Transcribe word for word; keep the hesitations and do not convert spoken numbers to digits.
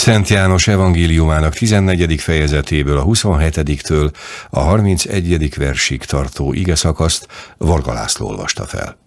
Szent János evangéliumának tizennegyedik fejezetéből a huszonhetediktől a harmincegyedik versig tartó igeszakaszt Varga László olvasta fel.